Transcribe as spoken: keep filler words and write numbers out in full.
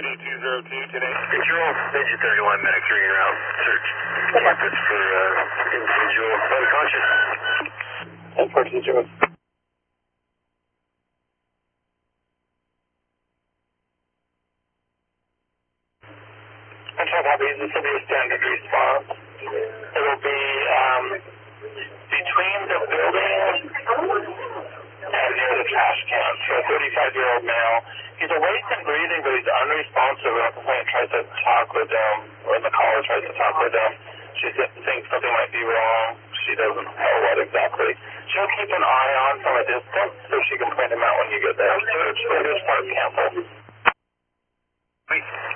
City two zero two today. Control, Engine thirty-one, medic three, you're out. Search. Purpose for uh, individual unconscious. ten fourteen zero. Control copy, this will be a standard response. It will be um, between the building and near the trash can. So a thirty-five-year-old male. He's awake and breathing, but he's unresponsive. When the client tries to talk with him, or the caller tries to talk with him, she thinks something might be wrong. She doesn't know what exactly. She'll keep an eye on from a distance so she can point him out when you get there. Search for this part cancel. Wait.